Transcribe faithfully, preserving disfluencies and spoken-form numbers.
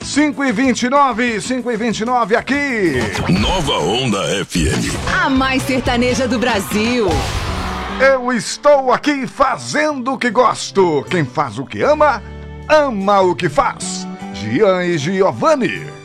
cinco e vinte e nove, cinco e vinte e nove aqui. Nova Onda F M. A mais sertaneja do Brasil. Eu estou aqui fazendo o que gosto. Quem faz o que ama, ama o que faz. Gian e Giovanni.